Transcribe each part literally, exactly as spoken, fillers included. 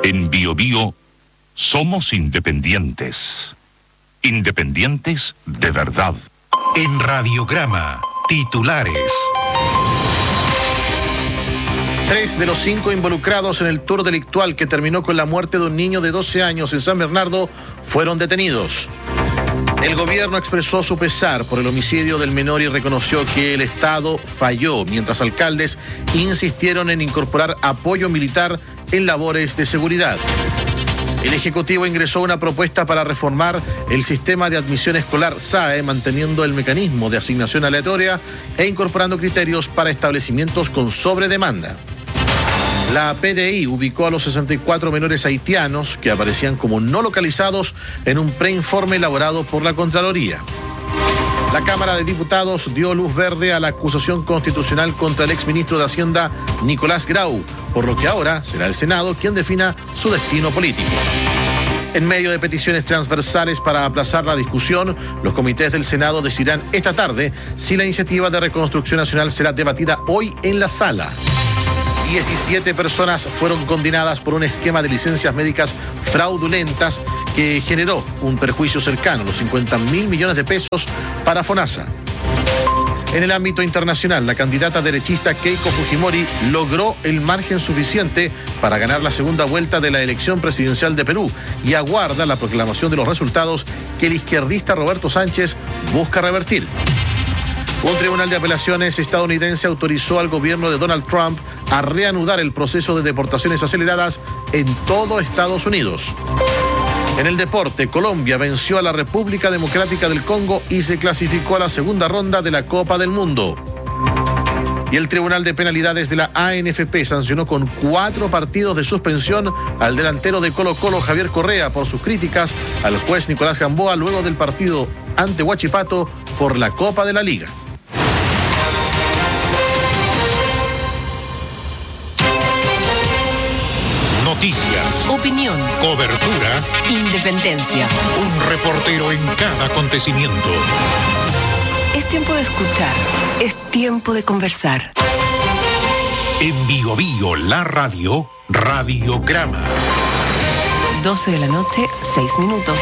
En Bio Bio somos independientes. Independientes de verdad. En Radiograma, titulares. Tres de los cinco involucrados en el tour delictual que terminó con la muerte de un niño de doce años en San Bernardo fueron detenidos. El gobierno expresó su pesar por el homicidio del menor y reconoció que el Estado falló, mientras alcaldes insistieron en incorporar apoyo militar en labores de seguridad. El Ejecutivo ingresó una propuesta para reformar el sistema de admisión escolar S A E, manteniendo el mecanismo de asignación aleatoria e incorporando criterios para establecimientos con sobredemanda. La P D I ubicó a los sesenta y cuatro menores haitianos que aparecían como no localizados en un preinforme elaborado por la Contraloría. La Cámara de Diputados dio luz verde a la acusación constitucional contra el exministro de Hacienda Nicolás Grau, por lo que ahora será el Senado quien defina su destino político. En medio de peticiones transversales para aplazar la discusión, los comités del Senado decidirán esta tarde si la iniciativa de reconstrucción nacional será debatida hoy en la sala. diecisiete personas fueron condenadas por un esquema de licencias médicas fraudulentas que generó un perjuicio cercano a los cincuenta mil millones de pesos para FONASA. En el ámbito internacional, la candidata derechista Keiko Fujimori logró el margen suficiente para ganar la segunda vuelta de la elección presidencial de Perú y aguarda la proclamación de los resultados que el izquierdista Roberto Sánchez busca revertir. Un tribunal de apelaciones estadounidense autorizó al gobierno de Donald Trump a reanudar el proceso de deportaciones aceleradas en todo Estados Unidos. En el deporte, Colombia venció a la República Democrática del Congo y se clasificó a la segunda ronda de la Copa del Mundo. Y el Tribunal de Penalidades de la A N F P sancionó con cuatro partidos de suspensión al delantero de Colo-Colo, Javier Correa, por sus críticas al juez Nicolás Gamboa luego del partido ante Huachipato por la Copa de la Liga. Noticias, opinión, cobertura, independencia. Un reportero en cada acontecimiento. Es tiempo de escuchar, es tiempo de conversar. En Bio Bio, la radio, Radiograma. doce de la noche, seis minutos.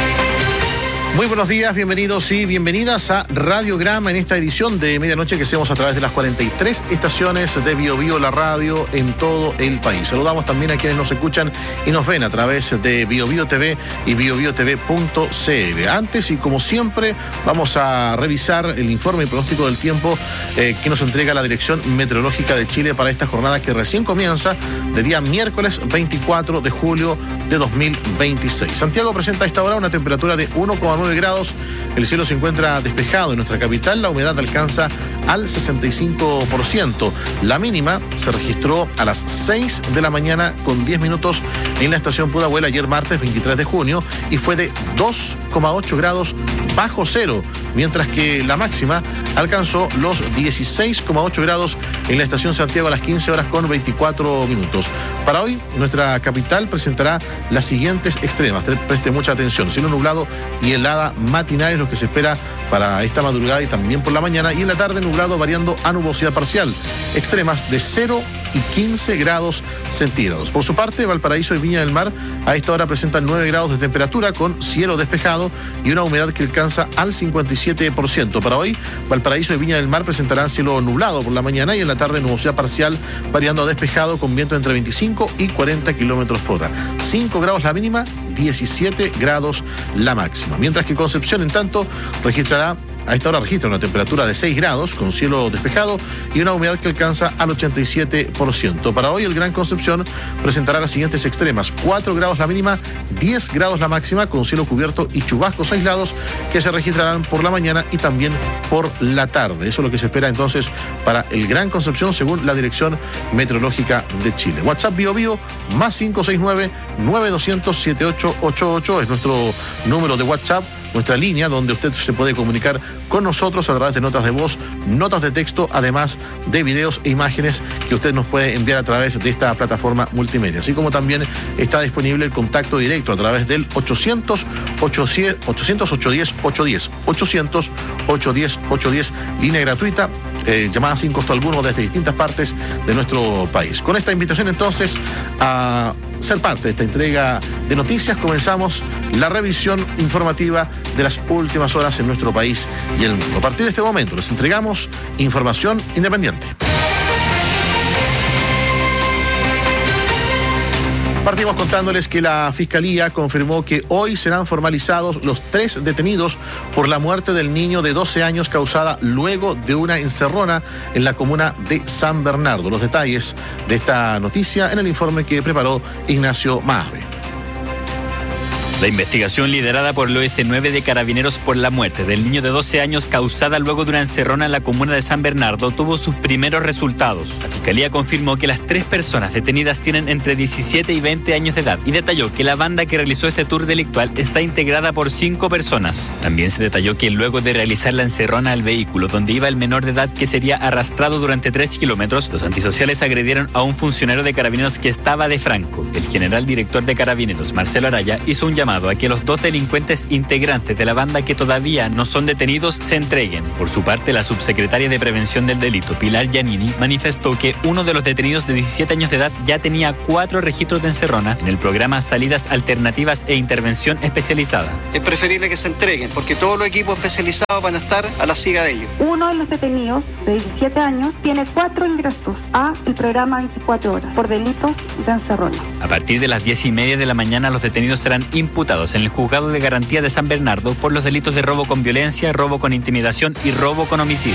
Muy buenos días, bienvenidos y bienvenidas a Radiograma en esta edición de medianoche que hacemos a través de las cuarenta y tres estaciones de Bio Bio, la radio en todo el país. Saludamos también a quienes nos escuchan y nos ven a través de Bio Bio T V y bio bio t v punto c l. Antes y como siempre vamos a revisar el informe y pronóstico del tiempo eh, que nos entrega la Dirección Meteorológica de Chile para esta jornada que recién comienza de día miércoles veinticuatro de julio de dos mil veintiséis. Santiago presenta a esta hora una temperatura de uno coma nueve grados, el cielo se encuentra despejado en nuestra capital, la humedad alcanza al sesenta y cinco por ciento. La mínima se registró a las seis de la mañana con diez minutos en la estación Pudahuel ayer martes veintitrés de junio y fue de dos coma ocho grados bajo cero, mientras que la máxima alcanzó los dieciséis coma ocho grados en la estación Santiago a las quince horas con veinticuatro minutos. Para hoy, nuestra capital presentará las siguientes extremas. Preste mucha atención: cielo nublado y helada matinal es lo que se espera para esta madrugada y también por la mañana, y en la tarde nublado variando a nubosidad parcial. Extremas de cero y quince grados centígrados. Por su parte, Valparaíso y Viña del Mar a esta hora presentan nueve grados de temperatura con cielo despejado y una humedad que alcanza al cincuenta y siete por ciento. Para hoy, Valparaíso y Viña del Mar presentarán cielo nublado por la mañana y en la tarde nubosidad parcial variando a despejado con viento entre veinticinco y cuarenta kilómetros por hora. cinco grados la mínima, diecisiete grados la máxima. Mientras que Concepción, en tanto, registrará A esta hora registra una temperatura de seis grados con cielo despejado y una humedad que alcanza al ochenta y siete por ciento. Para hoy el Gran Concepción presentará las siguientes extremas: cuatro grados la mínima, diez grados la máxima con cielo cubierto y chubascos aislados que se registrarán por la mañana y también por la tarde. Eso es lo que se espera entonces para el Gran Concepción según la Dirección Meteorológica de Chile. WhatsApp Bio Bio más cinco seis nueve, nueve dos cero cero, siete ocho ocho ocho es nuestro número de WhatsApp, nuestra línea donde usted se puede comunicar con nosotros a través de notas de voz, notas de texto, además de videos e imágenes que usted nos puede enviar a través de esta plataforma multimedia. Así como también está disponible el contacto directo a través del ochocientos, ochocientos, ochocientos, ochocientos diez, ochocientos, ochocientos diez, ochocientos diez, línea gratuita, eh, llamada sin costo alguno desde distintas partes de nuestro país. Con esta invitación entonces a ser parte de esta entrega de noticias, comenzamos la revisión informativa de las últimas horas en nuestro país y el mundo. A partir de este momento les entregamos información independiente. Partimos contándoles que la Fiscalía confirmó que hoy serán formalizados los tres detenidos por la muerte del niño de doce años causada luego de una encerrona en la comuna de San Bernardo. Los detalles de esta noticia en el informe que preparó Ignacio Maave. La investigación liderada por el O S nueve de Carabineros por la muerte del niño de doce años causada luego de una encerrona en la comuna de San Bernardo tuvo sus primeros resultados. La Fiscalía confirmó que las tres personas detenidas tienen entre diecisiete y veinte años de edad y detalló que la banda que realizó este tour delictual está integrada por cinco personas. También se detalló que luego de realizar la encerrona al vehículo donde iba el menor de edad que sería arrastrado durante tres kilómetros, los antisociales agredieron a un funcionario de Carabineros que estaba de franco. El general director de Carabineros, Marcelo Araya, hizo un llamado a que los dos delincuentes integrantes de la banda que todavía no son detenidos se entreguen. Por su parte, la subsecretaria de Prevención del Delito, Pilar Giannini, manifestó que uno de los detenidos de diecisiete años de edad ya tenía cuatro registros de encerrona en el programa Salidas Alternativas e Intervención Especializada. Es preferible que se entreguen porque todos los equipos especializados van a estar a la siga de ellos. Uno de los detenidos de diecisiete años tiene cuatro ingresos a el programa veinticuatro horas por delitos de encerrona. A partir de las diez y media de la mañana, los detenidos serán imputados en el Juzgado de Garantía de San Bernardo por los delitos de robo con violencia, robo con intimidación y robo con homicidio.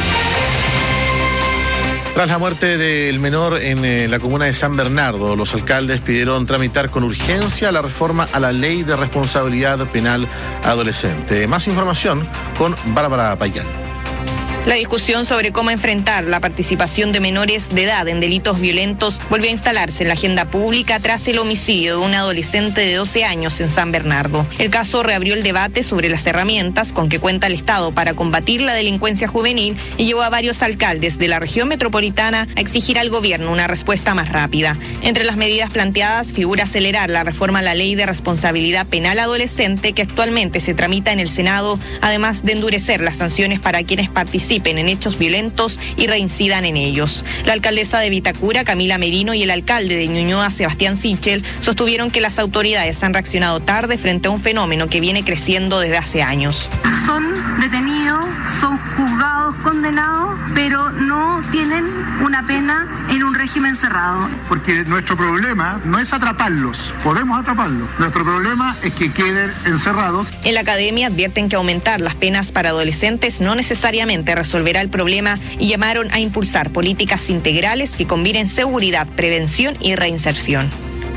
Tras la muerte del menor en eh, la comuna de San Bernardo, los alcaldes pidieron tramitar con urgencia la reforma a la Ley de Responsabilidad Penal Adolescente. Más información con Bárbara Payán. La discusión sobre cómo enfrentar la participación de menores de edad en delitos violentos volvió a instalarse en la agenda pública tras el homicidio de un adolescente de doce años en San Bernardo. El caso reabrió el debate sobre las herramientas con que cuenta el Estado para combatir la delincuencia juvenil y llevó a varios alcaldes de la región metropolitana a exigir al gobierno una respuesta más rápida. Entre las medidas planteadas figura acelerar la reforma a la Ley de Responsabilidad Penal Adolescente que actualmente se tramita en el Senado, además de endurecer las sanciones para quienes participan en hechos violentos y reincidan en ellos. La alcaldesa de Vitacura, Camila Merino, y el alcalde de Ñuñoa, Sebastián Sichel, sostuvieron que las autoridades han reaccionado tarde frente a un fenómeno que viene creciendo desde hace años. Son detenidos, son juzgados, condenados, pero no tienen una pena en un régimen cerrado. Porque nuestro problema no es atraparlos, podemos atraparlos. Nuestro problema es que queden encerrados. En la academia advierten que aumentar las penas para adolescentes no necesariamente resolverá el problema y llamaron a impulsar políticas integrales que combinen seguridad, prevención y reinserción.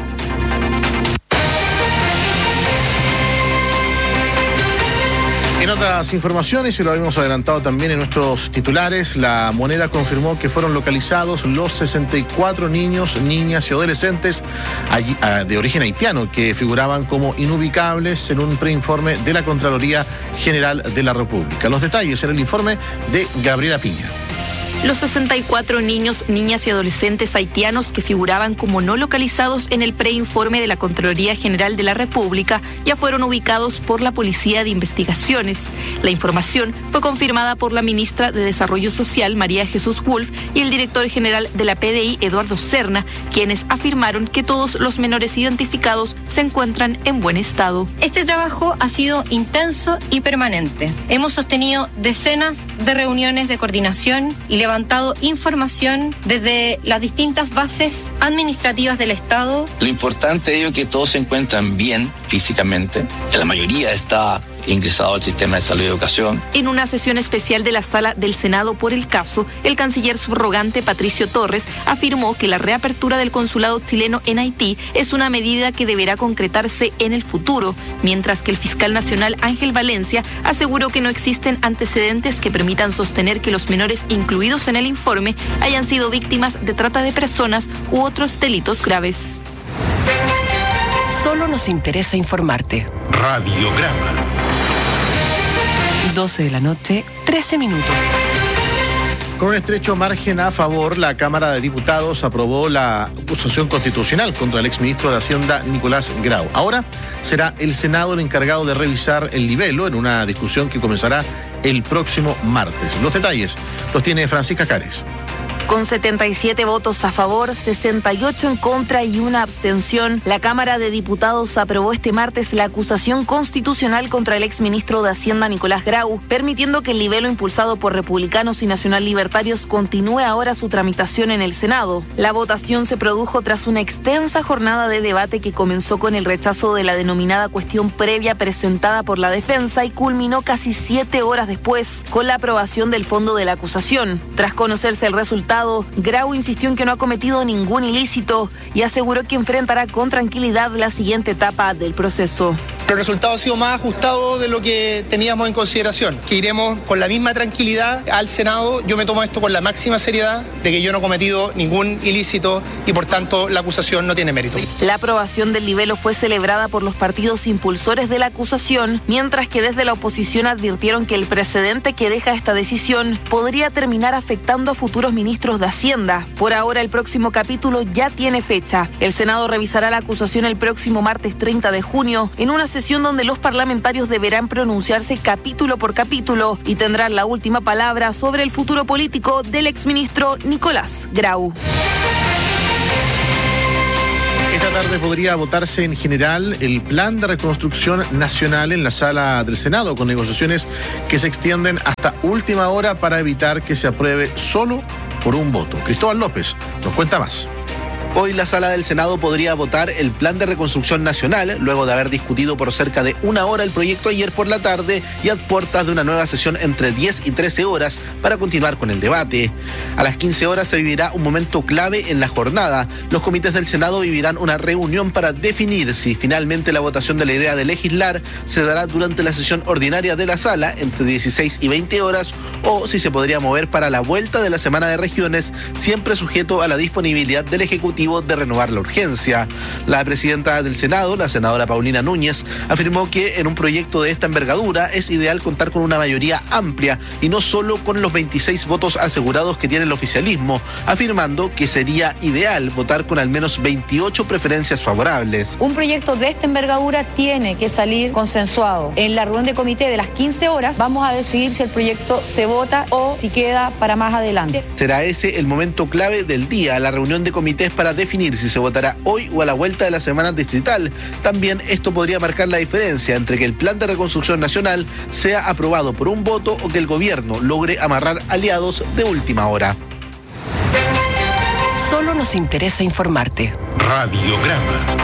En otras informaciones, y lo habíamos adelantado también en nuestros titulares, la Moneda confirmó que fueron localizados los sesenta y cuatro niños, niñas y adolescentes allí, uh, de origen haitiano que figuraban como inubicables en un preinforme de la Contraloría General de la República. Los detalles en el informe de Gabriela Piña. Los sesenta y cuatro niños, niñas y adolescentes haitianos que figuraban como no localizados en el preinforme de la Contraloría General de la República ya fueron ubicados por la Policía de Investigaciones. La información fue confirmada por la ministra de Desarrollo Social, María Jesús Wolf, y el director general de la P D I, Eduardo Serna, quienes afirmaron que todos los menores identificados se encuentran en buen estado. Este trabajo ha sido intenso y permanente. Hemos sostenido decenas de reuniones de coordinación y levantado información desde las distintas bases administrativas del Estado. Lo importante de ello es que todos se encuentran bien físicamente, que la mayoría está ingresado al sistema de salud y educación. En una sesión especial de la Sala del Senado por el caso, el canciller subrogante Patricio Torres afirmó que la reapertura del consulado chileno en Haití es una medida que deberá concretarse en el futuro, mientras que el fiscal nacional Ángel Valencia aseguró que no existen antecedentes que permitan sostener que los menores incluidos en el informe hayan sido víctimas de trata de personas u otros delitos graves. Solo nos interesa informarte. Radiograma. doce de la noche, trece minutos. Con un estrecho margen a favor, la Cámara de Diputados aprobó la acusación constitucional contra el exministro de Hacienda, Nicolás Grau. Ahora será el Senado el encargado de revisar el libelo en una discusión que comenzará el próximo martes. Los detalles los tiene Francisca Cares. Con setenta y siete votos a favor, sesenta y ocho en contra y una abstención, la Cámara de Diputados aprobó este martes la acusación constitucional contra el exministro de Hacienda Nicolás Grau, permitiendo que el libelo impulsado por republicanos y nacional libertarios continúe ahora su tramitación en el Senado. La votación se produjo tras una extensa jornada de debate que comenzó con el rechazo de la denominada cuestión previa presentada por la defensa y culminó casi siete horas después con la aprobación del fondo de la acusación. Tras conocerse el resultado, Grau insistió en que no ha cometido ningún ilícito y aseguró que enfrentará con tranquilidad la siguiente etapa del proceso. El resultado ha sido más ajustado de lo que teníamos en consideración, que iremos con la misma tranquilidad al Senado. Yo me tomo esto con la máxima seriedad de que yo no he cometido ningún ilícito y por tanto la acusación no tiene mérito. La aprobación del libelo fue celebrada por los partidos impulsores de la acusación, mientras que desde la oposición advirtieron que el precedente que deja esta decisión podría terminar afectando a futuros ministros de Hacienda. Por ahora el próximo capítulo ya tiene fecha. El Senado revisará la acusación el próximo martes treinta de junio en una sesión donde los parlamentarios deberán pronunciarse capítulo por capítulo y tendrán la última palabra sobre el futuro político del exministro Nicolás Grau. Esta tarde podría votarse en general el Plan de Reconstrucción Nacional en la sala del Senado, con negociaciones que se extienden hasta última hora para evitar que se apruebe solo por un voto. Cristóbal López nos cuenta más. Hoy la sala del Senado podría votar el Plan de Reconstrucción Nacional, luego de haber discutido por cerca de una hora el proyecto ayer por la tarde y a puertas de una nueva sesión entre diez y trece horas para continuar con el debate. A las quince horas se vivirá un momento clave en la jornada. Los comités del Senado vivirán una reunión para definir si finalmente la votación de la idea de legislar se dará durante la sesión ordinaria de la sala entre dieciséis y veinte horas o si se podría mover para la vuelta de la semana de regiones, siempre sujeto a la disponibilidad del Ejecutivo de renovar la urgencia. La presidenta del Senado, la senadora Paulina Núñez, afirmó que en un proyecto de esta envergadura es ideal contar con una mayoría amplia y no solo con los veintiséis votos asegurados que tiene el oficialismo, afirmando que sería ideal votar con al menos veintiocho preferencias favorables. Un proyecto de esta envergadura tiene que salir consensuado. En la reunión de comité de las quince horas vamos a decidir si el proyecto se vota o si queda para más adelante. Será ese el momento clave del día, la reunión de comités para definir si se votará hoy o a la vuelta de la semana distrital. También esto podría marcar la diferencia entre que el Plan de Reconstrucción Nacional sea aprobado por un voto o que el gobierno logre amarrar aliados de última hora. Solo nos interesa informarte. Radiograma.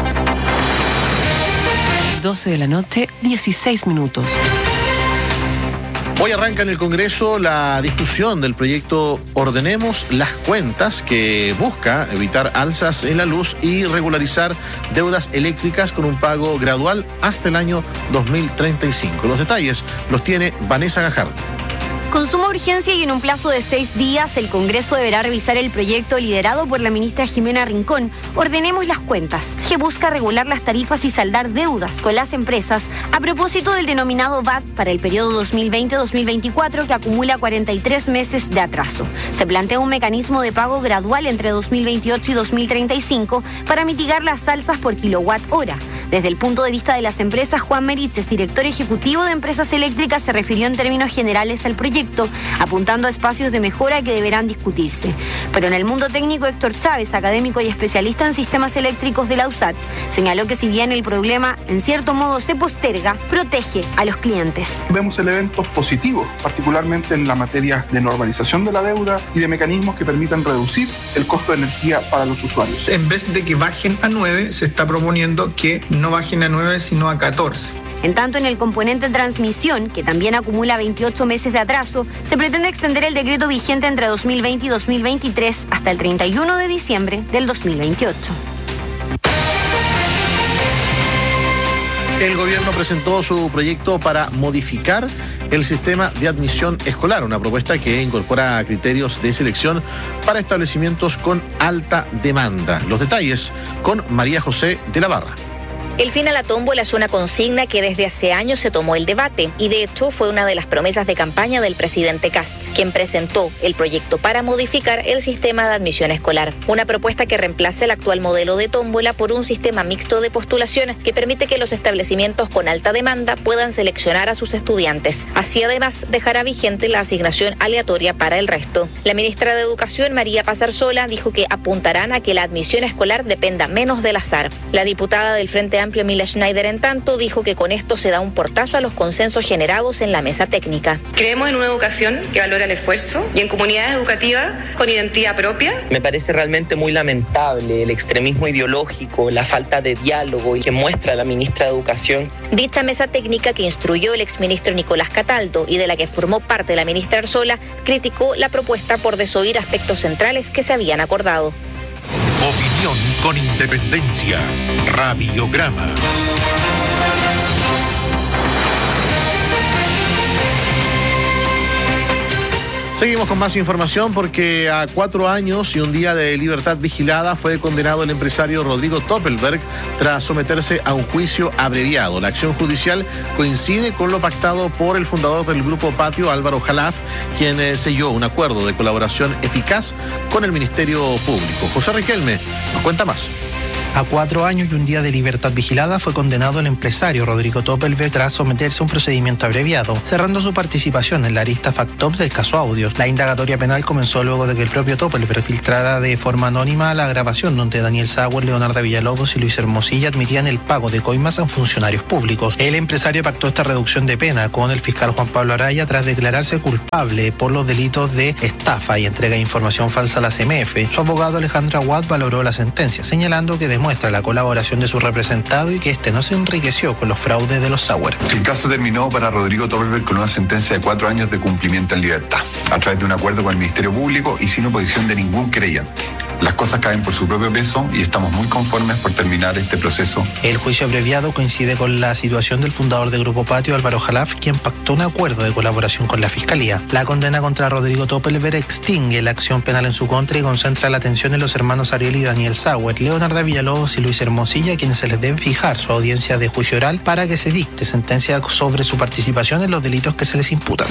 doce de la noche, dieciséis minutos. Hoy arranca en el Congreso la discusión del proyecto Ordenemos las Cuentas, que busca evitar alzas en la luz y regularizar deudas eléctricas con un pago gradual hasta el año dos mil treinta y cinco. Los detalles los tiene Vanessa Gajardo. Con suma urgencia y en un plazo de seis días, el Congreso deberá revisar el proyecto liderado por la ministra Jimena Rincón, Ordenemos las Cuentas, que busca regular las tarifas y saldar deudas con las empresas a propósito del denominado V A T para el periodo dos mil veinte a dos mil veinticuatro, que acumula cuarenta y tres meses de atraso. Se plantea un mecanismo de pago gradual entre dos mil veintiocho y dos mil treinta y cinco para mitigar las alzas por kilowatt hora. Desde el punto de vista de las empresas, Juan Meriches, director ejecutivo de Empresas Eléctricas, se refirió en términos generales al proyecto, apuntando a espacios de mejora que deberán discutirse. Pero en el mundo técnico, Héctor Chávez, académico y especialista en sistemas eléctricos de la U S A C H, señaló que si bien el problema en cierto modo se posterga, protege a los clientes. Vemos elementos positivos, particularmente en la materia de normalización de la deuda y de mecanismos que permitan reducir el costo de energía para los usuarios. En vez de que bajen a nueve, se está proponiendo que no bajen a nueve, sino a catorce. En tanto, en el componente transmisión, que también acumula veintiocho meses de atraso, se pretende extender el decreto vigente entre dos mil veinte y dos mil veintitrés hasta el treinta y uno de diciembre del dos mil veintiocho. El gobierno presentó su proyecto para modificar el sistema de admisión escolar, una propuesta que incorpora criterios de selección para establecimientos con alta demanda. Los detalles con María José de la Barra. El fin a la tómbola es una consigna que desde hace años se tomó el debate y de hecho fue una de las promesas de campaña del presidente Kast, quien presentó el proyecto para modificar el sistema de admisión escolar. Una propuesta que reemplace el actual modelo de tómbola por un sistema mixto de postulación que permite que los establecimientos con alta demanda puedan seleccionar a sus estudiantes. Así además dejará vigente la asignación aleatoria para el resto. La ministra de Educación, María Pazarsola, dijo que apuntarán a que la admisión escolar dependa menos del azar. La diputada del Frente Amplio, Mila Schneider, en tanto, dijo que con esto se da un portazo a los consensos generados en la mesa técnica. Creemos en una educación que valora el esfuerzo y en comunidades educativas con identidad propia. Me parece realmente muy lamentable el extremismo ideológico, la falta de diálogo y que muestra la ministra de Educación. Dicha mesa técnica, que instruyó el exministro Nicolás Cataldo y de la que formó parte la ministra Arzola, criticó la propuesta por desoír aspectos centrales que se habían acordado. Opinión con independencia. Radiograma. Seguimos con más información porque a cuatro años y un día de libertad vigilada fue condenado el empresario Rodrigo Toppelberg tras someterse a un juicio abreviado. La acción judicial coincide con lo pactado por el fundador del Grupo Patio, Álvaro Jalaf, quien eh, selló un acuerdo de colaboración eficaz con el Ministerio Público. José Riquelme nos cuenta más. A cuatro años y un día de libertad vigilada fue condenado el empresario Rodrigo Toppelberg tras someterse a un procedimiento abreviado, cerrando su participación en la arista Factops del caso Audios. La indagatoria penal comenzó luego de que el propio Toppelberg filtrara de forma anónima la grabación donde Daniel Sauer, Leonardo Villalobos y Luis Hermosilla admitían el pago de coimas a funcionarios públicos. El empresario pactó esta reducción de pena con el fiscal Juan Pablo Araya tras declararse culpable por los delitos de estafa y entrega de información falsa a la C M F. Su abogado Alejandro Aguad valoró la sentencia, señalando que demuestra la colaboración de su representado y que este no se enriqueció con los fraudes de los Sauer. El caso terminó para Rodrigo Toppelberg con una sentencia de cuatro años de cumplimiento en libertad, a través de un acuerdo con el Ministerio Público y sin oposición de ningún creyente. Las cosas caen por su propio peso y estamos muy conformes por terminar este proceso. El juicio abreviado coincide con la situación del fundador del Grupo Patio, Álvaro Jalaf, quien pactó un acuerdo de colaboración con la Fiscalía. La condena contra Rodrigo Toppelberg extingue la acción penal en su contra y concentra la atención en los hermanos Ariel y Daniel Sauer, Leonardo Villalobos y Luis Hermosilla, a quienes se les debe fijar su audiencia de juicio oral para que se dicte sentencia sobre su participación en los delitos que se les imputan.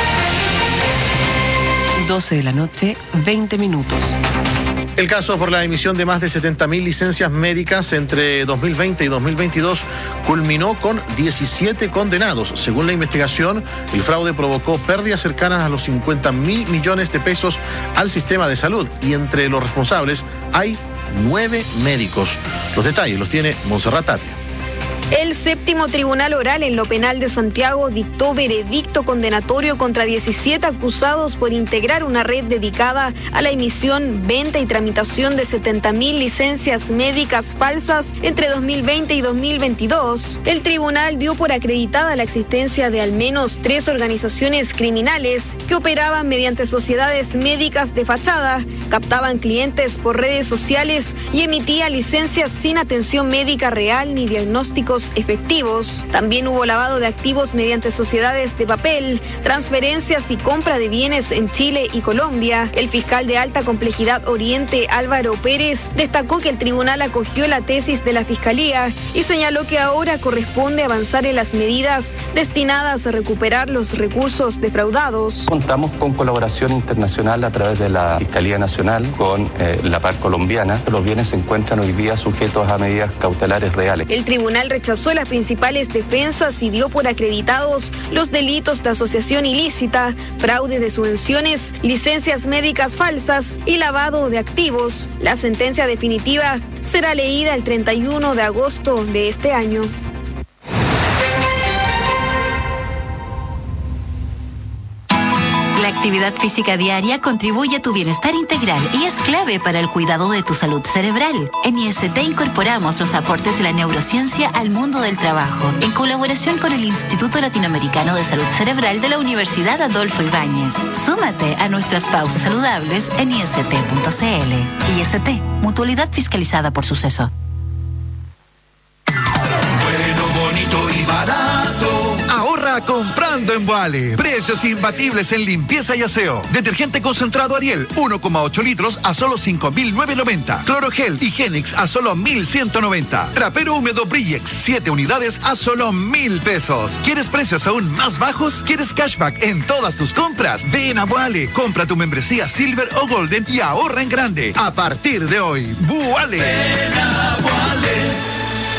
doce de la noche, veinte minutos. El caso por la emisión de más de setenta mil licencias médicas entre dos mil veinte y dos mil veintidós culminó con diecisiete condenados. Según la investigación, el fraude provocó pérdidas cercanas a los cincuenta mil millones de pesos al sistema de salud y entre los responsables hay nueve médicos. Los detalles los tiene Montserrat Tapia. El séptimo tribunal oral en lo penal de Santiago dictó veredicto condenatorio contra diecisiete acusados por integrar una red dedicada a la emisión, venta y tramitación de setenta mil licencias médicas falsas entre dos mil veinte y dos mil veintidós. El tribunal dio por acreditada la existencia de al menos tres organizaciones criminales que operaban mediante sociedades médicas de fachada, captaban clientes por redes sociales y emitían licencias sin atención médica real ni diagnósticos efectivos. También hubo lavado de activos mediante sociedades de papel, transferencias y compra de bienes en Chile y Colombia. El fiscal de alta complejidad Oriente, Álvaro Pérez, destacó que el tribunal acogió la tesis de la Fiscalía y señaló que ahora corresponde avanzar en las medidas destinadas a recuperar los recursos defraudados. Contamos con colaboración internacional a través de la Fiscalía Nacional con eh, la par colombiana. Los bienes se encuentran hoy día sujetos a medidas cautelares reales. El tribunal rechazó las principales defensas y dio por acreditados los delitos de asociación ilícita, fraude de subvenciones, licencias médicas falsas y lavado de activos. La sentencia definitiva será leída el treinta y uno de agosto de este año. La actividad física diaria contribuye a tu bienestar integral y es clave para el cuidado de tu salud cerebral. En I S T incorporamos los aportes de la neurociencia al mundo del trabajo, en colaboración con el Instituto Latinoamericano de Salud Cerebral de la Universidad Adolfo Ibáñez. Súmate a nuestras pausas saludables en I S T punto C L. I S T, mutualidad fiscalizada por Suceso. Bueno, bonito y barato. Ahorra está comprando en Boale. Precios imbatibles en limpieza y aseo. Detergente concentrado Ariel, uno coma ocho litros a solo cinco mil novecientos noventa. Clorogel Higienix a solo mil ciento noventa. Trapero húmedo Brillex, siete unidades a solo mil pesos. ¿Quieres precios aún más bajos? ¿Quieres cashback en todas tus compras? Ven a Boale, compra tu membresía Silver o Golden y ahorra en grande. A partir de hoy, Boale. Ven a Boale.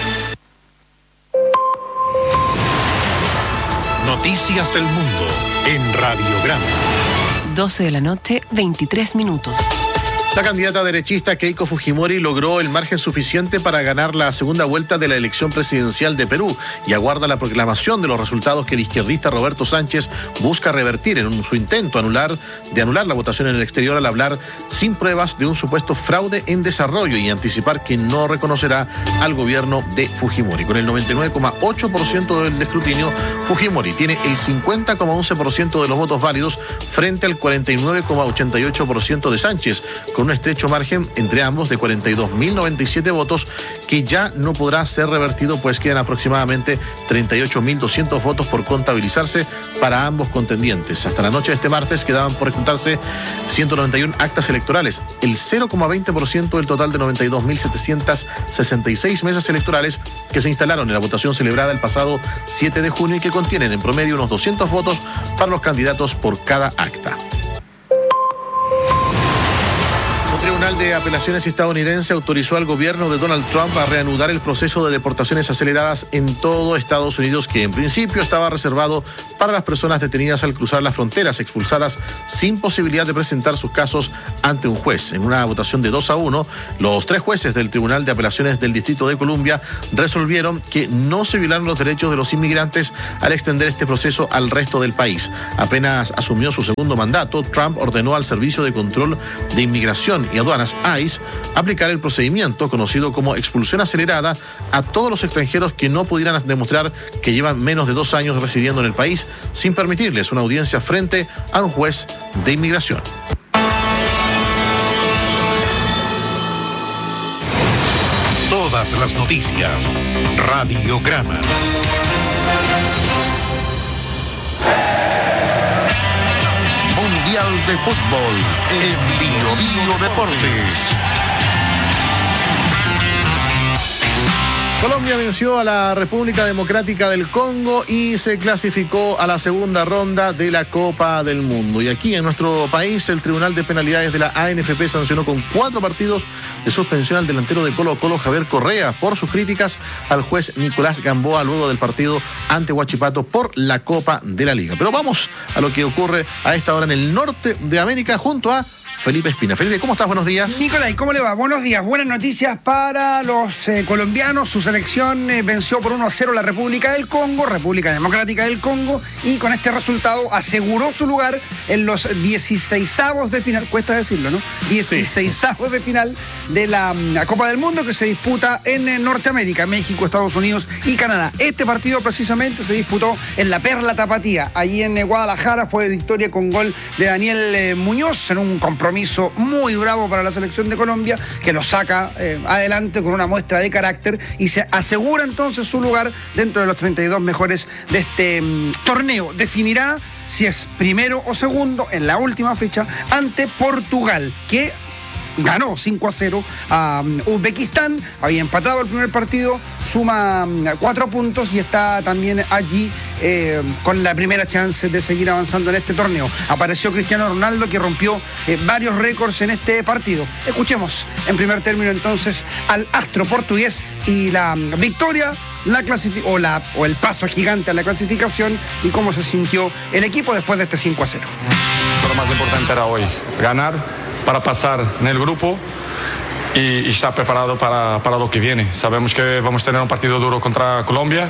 Noticias del mundo en Radiograma. doce de la noche, veintitrés minutos. La candidata derechista Keiko Fujimori logró el margen suficiente para ganar la segunda vuelta de la elección presidencial de Perú y aguarda la proclamación de los resultados que el izquierdista Roberto Sánchez busca revertir en un, su intento anular, de anular la votación en el exterior al hablar sin pruebas de un supuesto fraude en desarrollo y anticipar que no reconocerá al gobierno de Fujimori. Con el noventa y nueve coma ocho por ciento del escrutinio, Fujimori tiene el cincuenta coma once por ciento de los votos válidos frente al cuarenta y nueve coma ochenta y ocho por ciento de Sánchez, con un estrecho margen entre ambos de cuarenta y dos mil noventa y siete votos que ya no podrá ser revertido, pues quedan aproximadamente treinta y ocho mil doscientos votos por contabilizarse para ambos contendientes. Hasta la noche de este martes quedaban por ejecutarse ciento noventa y uno actas electorales, el cero coma veinte por ciento del total de noventa y dos mil setecientas sesenta y seis mesas electorales que se instalaron en la votación celebrada el pasado siete de junio y que contienen en promedio unos doscientos votos para los candidatos por cada acta. El Tribunal de Apelaciones estadounidense autorizó al gobierno de Donald Trump a reanudar el proceso de deportaciones aceleradas en todo Estados Unidos, que en principio estaba reservado para las personas detenidas al cruzar las fronteras, expulsadas sin posibilidad de presentar sus casos ante un juez. En una votación de dos a uno, los tres jueces del Tribunal de Apelaciones del Distrito de Columbia resolvieron que no se violaron los derechos de los inmigrantes al extender este proceso al resto del país. Apenas asumió su segundo mandato, Trump ordenó al Servicio de Control de Inmigración y Aduanas, I C E, aplicar el procedimiento conocido como expulsión acelerada a todos los extranjeros que no pudieran demostrar que llevan menos de dos años residiendo en el país, sin permitirles una audiencia frente a un juez de inmigración. Todas las noticias. Radiograma. Mundial de Fútbol en Bio Bio Deportes. Colombia venció a la República Democrática del Congo y se clasificó a la segunda ronda de la Copa del Mundo. Y aquí en nuestro país, el Tribunal de Penalidades de la A N F P sancionó con cuatro partidos de suspensión al delantero de Colo Colo, Javier Correa, por sus críticas al juez Nicolás Gamboa luego del partido ante Huachipato por la Copa de la Liga. Pero vamos a lo que ocurre a esta hora en el norte de América junto a Felipe Espina. Felipe, ¿cómo estás? Buenos días. Nicolás, ¿cómo le va? Buenos días. Buenas noticias para los eh, colombianos. Su selección eh, venció por uno a cero la República del Congo, República Democrática del Congo, y con este resultado aseguró su lugar en los dieciseisavos de final, cuesta decirlo, ¿no? dieciseisavos sí. de final de la, la Copa del Mundo que se disputa en eh, Norteamérica, México, Estados Unidos y Canadá. Este partido precisamente se disputó en la Perla Tapatía. Allí en eh, Guadalajara fue victoria con gol de Daniel eh, Muñoz en un compromiso muy bravo para la selección de Colombia, que lo saca eh, adelante con una muestra de carácter y se asegura entonces su lugar dentro de los treinta y dos mejores de este um, torneo. Definirá si es primero o segundo en la última fecha ante Portugal, que ganó cinco a cero a um, Uzbekistán, había empatado el primer partido, suma um, cuatro puntos y está también allí eh, con la primera chance de seguir avanzando en este torneo. Apareció Cristiano Ronaldo, que rompió eh, varios récords en este partido. Escuchemos en primer término entonces al astro portugués y la um, victoria, la clasific- o, la, o el paso gigante a la clasificación y cómo se sintió el equipo después de este cinco a cero. Lo más importante era hoy ganar para pasar en el grupo y, y estar preparado para, para lo que viene. Sabemos que vamos a tener un partido duro contra Colombia,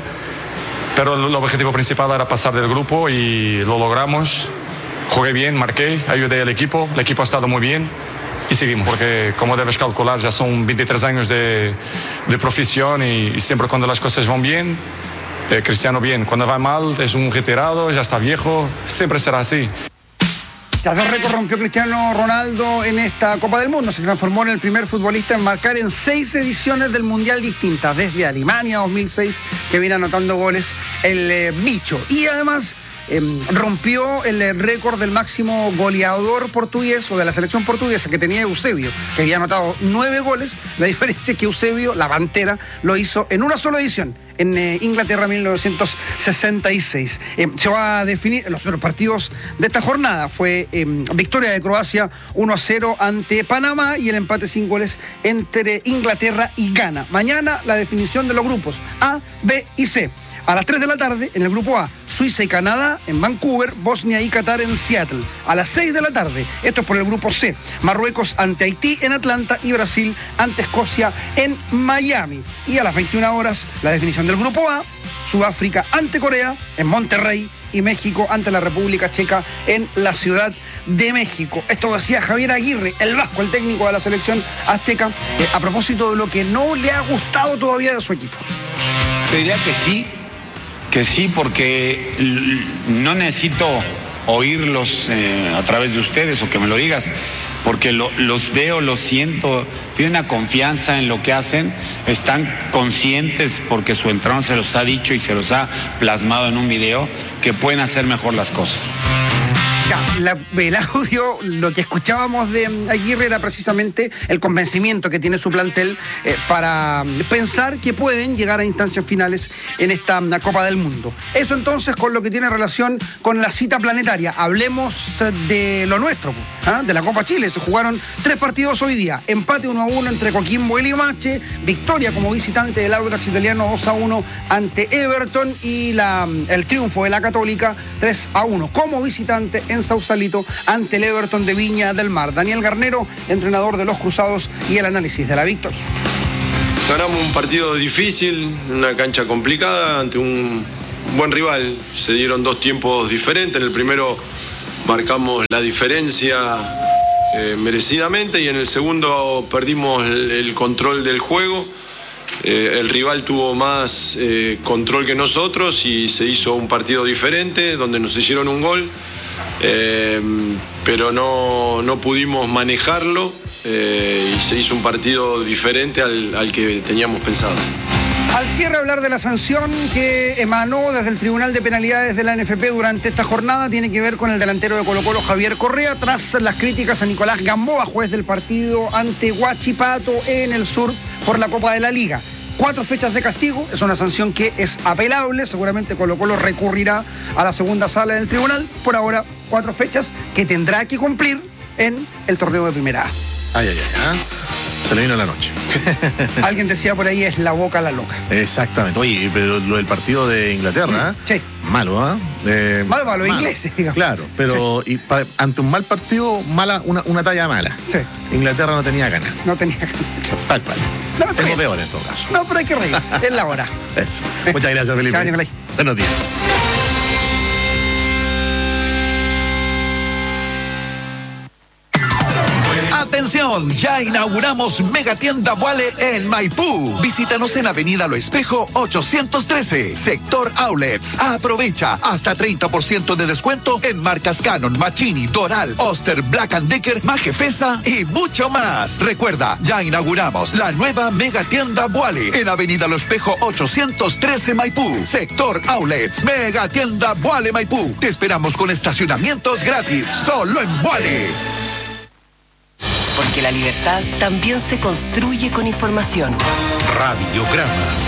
pero el, el objetivo principal era pasar del grupo y lo logramos. Jugué bien, marqué, ayudé al equipo, el equipo ha estado muy bien y seguimos, porque como debes calcular ya son veintitrés años de, de profesión y, y siempre cuando las cosas van bien, eh, Cristiano bien, cuando va mal es un retirado, ya está viejo, siempre será así. Ya, dos récords rompió Cristiano Ronaldo en esta Copa del Mundo. Se transformó en el primer futbolista en marcar en seis ediciones del Mundial distintas, desde Alemania dos mil seis, que viene anotando goles el eh, bicho. Y además eh, rompió el eh, récord del máximo goleador portugués o de la selección portuguesa, que tenía Eusebio, que había anotado nueve goles. La diferencia es que Eusebio, la Pantera, lo hizo en una sola edición, en eh, Inglaterra mil novecientos sesenta y seis. Eh, se va a definir los otros partidos de esta jornada. Fue eh, victoria de Croacia uno a cero ante Panamá y el empate sin goles entre Inglaterra y Ghana. Mañana la definición de los grupos A, B y C. A las tres de la tarde, en el grupo A, Suiza y Canadá en Vancouver, Bosnia y Qatar en Seattle. A las seis de la tarde, esto es por el grupo C, Marruecos ante Haití en Atlanta y Brasil ante Escocia en Miami. Y a las veintiuna horas, la definición del grupo A, Sudáfrica ante Corea en Monterrey y México ante la República Checa en la Ciudad de México. Esto decía Javier Aguirre, el vasco, el técnico de la selección azteca, eh, a propósito de lo que no le ha gustado todavía de su equipo. Te diría que sí, que sí, porque no necesito oírlos eh, a través de ustedes o que me lo digas, porque lo, los veo, los siento, tienen una confianza en lo que hacen, están conscientes, porque su entrenador se los ha dicho y se los ha plasmado en un video, que pueden hacer mejor las cosas. Ya, la, el audio, lo que escuchábamos de Aguirre era precisamente el convencimiento que tiene su plantel eh, para pensar que pueden llegar a instancias finales en esta la Copa del Mundo. Eso entonces con lo que tiene relación con la cita planetaria. Hablemos de lo nuestro, ¿eh? De la Copa Chile. Se jugaron tres partidos hoy día. Empate uno a uno entre Coquimbo y Limache. Victoria como visitante del Audax italiano dos a uno ante Everton. Y la, el triunfo de la Católica tres a uno como visitante en Sausalito ante el Everton de Viña del Mar. Daniel Garnero, entrenador de los Cruzados, y el análisis de la victoria. Ganamos un partido difícil, una cancha complicada ante un buen rival. Se dieron dos tiempos diferentes. En el primero marcamos la diferencia eh, merecidamente y en el segundo perdimos el, el control del juego. Eh, el rival tuvo más eh, control que nosotros y se hizo un partido diferente donde nos hicieron un gol. Eh, pero no, no pudimos manejarlo eh, y se hizo un partido diferente al, al que teníamos pensado. Al cierre, hablar de la sanción que emanó desde el Tribunal de Penalidades de la N F P durante esta jornada tiene que ver con el delantero de Colo-Colo, Javier Correa, tras las críticas a Nicolás Gamboa, juez del partido ante Huachipato en el sur por la Copa de la Liga. Cuatro fechas de castigo, es una sanción que es apelable, seguramente Colo-Colo recurrirá a la segunda sala del tribunal. Por ahora, cuatro fechas que tendrá que cumplir en el torneo de Primera A. Ay, ay, ay, ¿eh? Se le vino la noche. Alguien decía por ahí, es la boca la loca. Exactamente. Oye, pero lo del partido de Inglaterra, sí. Malo, ¿ah? ¿eh? Eh, malo para los ingleses, digamos. Claro, pero sí. y pa, ante un mal partido, mala, una, una talla mala. Sí. Inglaterra no tenía ganas. No tenía ganas. Tal cual. No, tengo peor en todo caso. No, pero hay que reírse. Es la hora. Eso. Muchas gracias, Felipe. Chao, Nicolás. Buenos días. Atención, ya inauguramos Mega Tienda Boale en Maipú. Visítanos en Avenida Lo Espejo ochocientos trece, Sector Outlets. Aprovecha hasta treinta por ciento de descuento en marcas Canon, Machini, Doral, Oster, Black and Decker, Majefesa y mucho más. Recuerda, ya inauguramos la nueva Mega Tienda Boale en Avenida Lo Espejo ochocientos trece, Maipú, Sector Outlets. Mega Tienda Boale Maipú. Te esperamos con estacionamientos gratis, solo en Boale. Porque la libertad también se construye con información. Radiograma.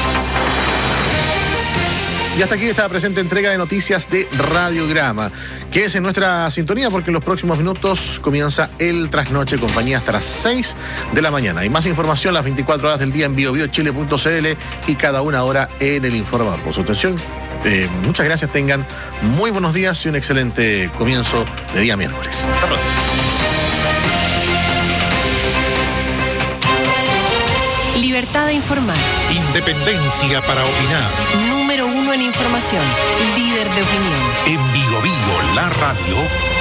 Y hasta aquí esta presente entrega de noticias de Radiograma. Quédese en nuestra sintonía porque en los próximos minutos comienza el Trasnoche Compañía hasta las seis de la mañana. Hay más información las veinticuatro horas del día en bio bio chile punto c l y cada una hora en El Informador. Por su atención, eh, muchas gracias, tengan muy buenos días y un excelente comienzo de día miércoles. Hasta pronto. Libertad de informar. Independencia para opinar. Número uno en información. Líder de opinión. En Bio Bio, la radio